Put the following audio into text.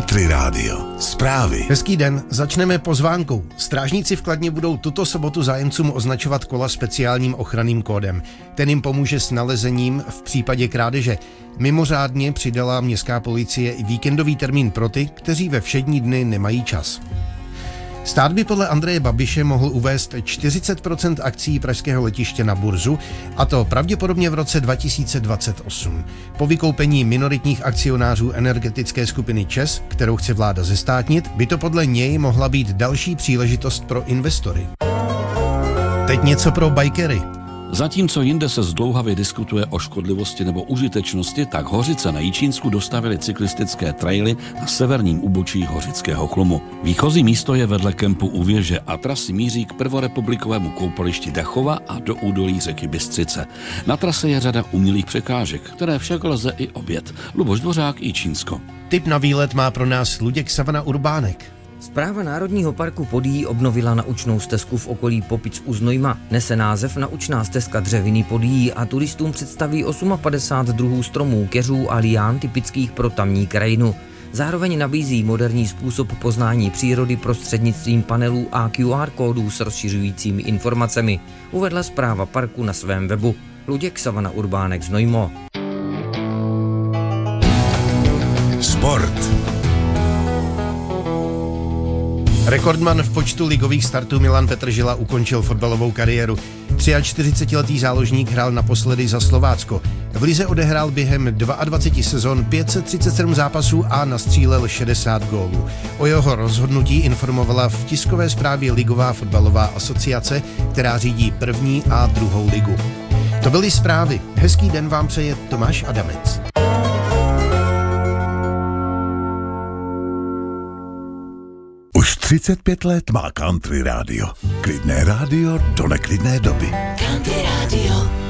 Country Radio. Zprávy. Hezký den, začneme pozvánkou. Strážníci v Kladně budou tuto sobotu zájemcům označovat kola speciálním ochranným kódem. Ten jim pomůže s nalezením v případě krádeže. Mimořádně přidala městská policie i víkendový termín pro ty, kteří ve všední dny nemají čas. Stát by podle Andreje Babiše mohl uvést 40% akcií pražského letiště na burzu, a to pravděpodobně v roce 2028. Po vykoupení minoritních akcionářů energetické skupiny ČEZ, kterou chce vláda zestátnit, by to podle něj mohla být další příležitost pro investory. Teď něco pro bikery. Zatímco jinde se zdlouhavě diskutuje o škodlivosti nebo užitečnosti, tak Hořice na Jičínsku dostavili cyklistické traily na severním úbočí Hořického Chlumu. Výchozí místo je vedle kempu u věže a trasy míří k prvorepublikovému koupališti Dachova a do údolí řeky Bystřice. Na trase je řada umělých překážek, které však lze i objet. Luboš Dvořák, Jičínsko. Tip na výlet má pro nás Luděk Savana Urbánek. Správa Národního parku Podyjí obnovila naučnou stezku v okolí Popic u Znojma. Nese název Naučná stezka Dřeviny Podyjí a turistům představí 58 druhů stromů, keřů a lián typických pro tamní krajinu. Zároveň nabízí moderní způsob poznání přírody prostřednictvím panelů a QR kódů s rozšiřujícími informacemi, uvedla správa parku na svém webu. Luděk Savana Urbánek, Znojmo. Sport. Rekordman v počtu ligových startů Milan Petržila ukončil fotbalovou kariéru. 43letý záložník hrál naposledy za Slovácko. V lize odehrál během 22 sezon 537 zápasů a nastřílel 60 gólů. O jeho rozhodnutí informovala v tiskové zprávě Ligová fotbalová asociace, která řídí první a druhou ligu. To byly zprávy. Hezký den vám přeje Tomáš Adamec. Už 35 let má Country Radio. Klidné rádio do neklidné doby. Country Radio.